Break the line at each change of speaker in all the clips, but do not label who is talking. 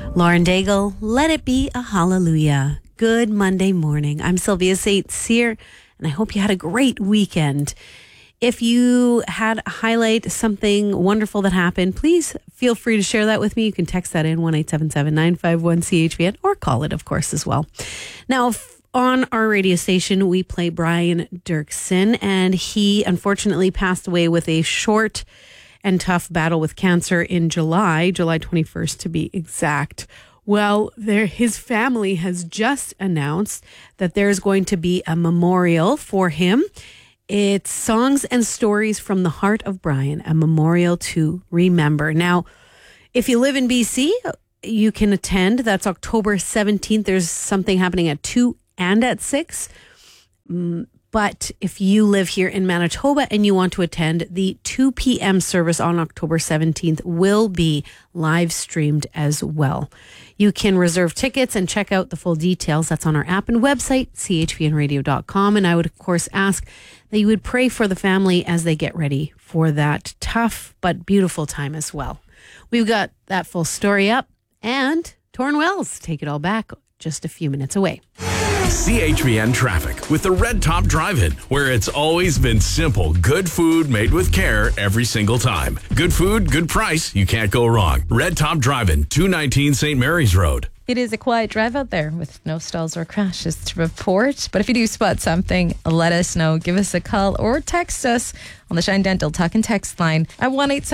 Lauren Daigle, Let It Be a Hallelujah. Good Monday morning. I'm Sylvia St. Cyr, and I hope you had a great weekend. If you had a highlight, something wonderful that happened, please feel free to share that with me. You can text that in 1-877-951-CHVN or call it, of course, as well. Now, on our radio station, we play Brian Dirksen, and he unfortunately passed away with a short and tough battle with cancer in July 21st to be exact. Well, his family has just announced that there's going to be a memorial for him. It's Songs and Stories from the Heart of Brian, a memorial to remember. Now, if you live in BC, you can attend. That's October 17th. There's something happening at 2 and at 6. But if you live here in Manitoba and you want to attend, the 2 p.m. service on October 17th will be live streamed as well. You can reserve tickets and check out the full details. That's on our app and website, chvnradio.com. And I would, of course, ask that you would pray for the family as they get ready for that tough but beautiful time as well. We've got that full story up, and Torrin Wells, take it all back just a few minutes away.
CHVN Traffic with the Red Top Drive-In, where it's always been simple. Good food made with care every single time. Good food, good price. You can't go wrong. Red Top Drive-In, 219 St. Mary's Road.
It is a quiet drive out there with no stalls or crashes to report. But if you do spot something, let us know. Give us a call or text us on the Shine Dental Talk and Text line at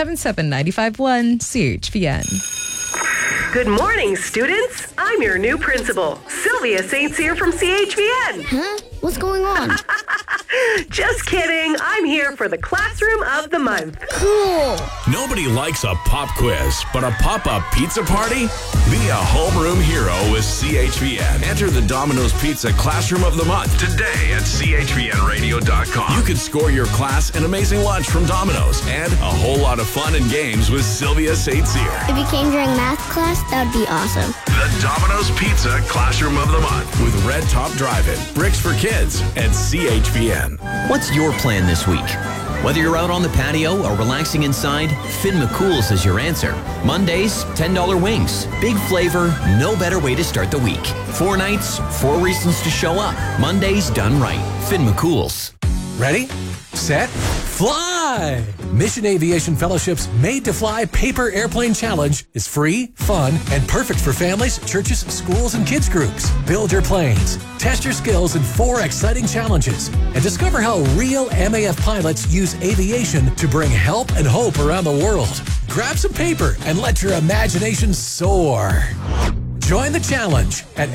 1-877-951-CHVN.
Good morning, students. I'm your new principal, Sylvia St. Cyr from CHVN.
Huh? What's going on?
Just kidding. I'm here for the Classroom of the Month.
Cool.
Nobody likes a pop quiz, but a pop-up pizza party? Be a homeroom hero with CHVN. Enter the Domino's Pizza Classroom of the Month today at chvnradio.com. You can score your class an amazing lunch from Domino's and a whole lot of fun and games with Sylvia St. Cyr.
If you came during math class, that would be awesome.
The Domino's Pizza Classroom of the Month with Red Top Drive-In, Bricks for Kids, and CHVN.
What's your plan this week? Whether you're out on the patio or relaxing inside, Finn McCool's is your answer. Mondays, $10 wings. Big flavor, no better way to start the week. 4 nights, 4 reasons to show up. Mondays done right. Finn McCool's.
Ready, set, fly! Mission Aviation Fellowship's Made to Fly Paper Airplane Challenge is free, fun, and perfect for families, churches, schools, and kids groups. Build your planes, test your skills in 4 exciting challenges, and discover how real MAF pilots use aviation to bring help and hope around the world. Grab some paper and let your imagination soar. Join the challenge at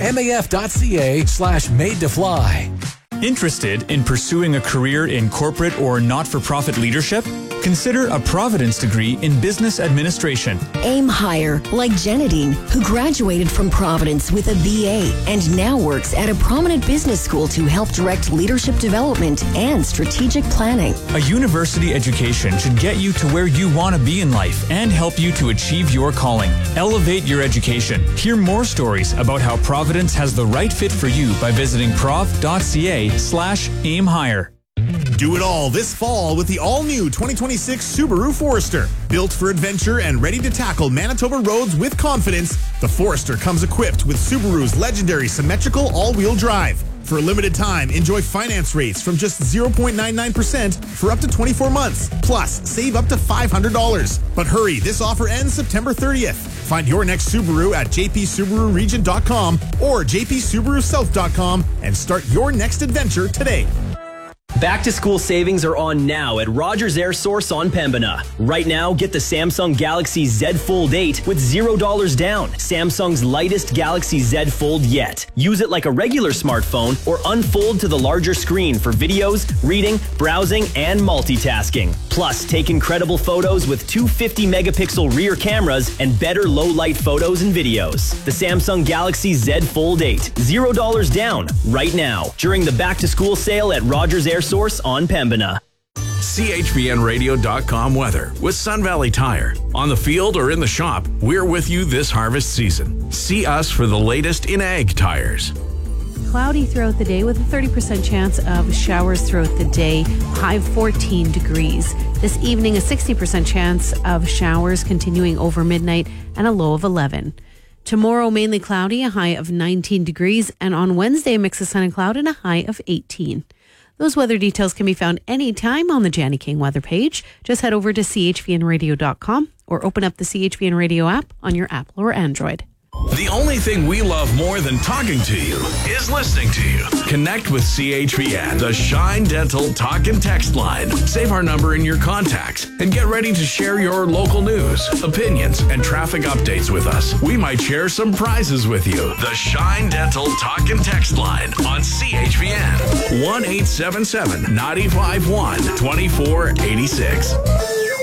maf.ca/made-to-fly.
Interested in pursuing a career in corporate or not-for-profit leadership? Consider a Providence degree in business administration.
Aim higher, like Jenadine, who graduated from Providence with a BA and now works at a prominent business school to help direct leadership development and strategic planning.
A university education should get you to where you want to be in life and help you to achieve your calling. Elevate your education. Hear more stories about how Providence has the right fit for you by visiting prov.ca/aim higher.
Do it all this fall with the all-new 2026 Subaru Forester. Built for adventure and ready to tackle Manitoba roads with confidence, the Forester comes equipped with Subaru's legendary symmetrical all-wheel drive. For a limited time, enjoy finance rates from just 0.99% for up to 24 months. Plus, save up to $500. But hurry, this offer ends September 30th. Find your next Subaru at jpsubaruregion.com or jpsubarusouth.com and start your next adventure today.
Back to school savings are on now at Rogers Air Source on Pembina. Right now, get the Samsung Galaxy Z Fold 8 with $0 down. Samsung's lightest Galaxy Z Fold yet. Use it like a regular smartphone or unfold to the larger screen for videos, reading, browsing, and multitasking. Plus, take incredible photos with 250 megapixel rear cameras and better low light photos and videos. The Samsung Galaxy Z Fold 8. $0 down right now during the back to school sale at Rogers Air Source on Pembina.
CHVNradio.com weather with Sun Valley Tire. On the field or in the shop, we're with you this harvest season. See us for the latest in ag tires.
Cloudy throughout the day with a 30% chance of showers throughout the day, high of 14 degrees. This evening, a 60% chance of showers continuing over midnight and a low of 11. Tomorrow, mainly cloudy, a high of 19 degrees. And on Wednesday, a mix of sun and cloud and a high of 18. Those weather details can be found anytime on the Janny King weather page. Just head over to chvnradio.com or open up the CHVN Radio app on your Apple or Android.
The only thing we love more than talking to you is listening to you. Connect with CHVN, the Shine Dental Talk and Text line. Save our number in your contacts and get ready to share your local news, opinions, and traffic updates with us. We might share some prizes with you. The Shine Dental Talk and Text line on CHVN. 1-877-951-2486.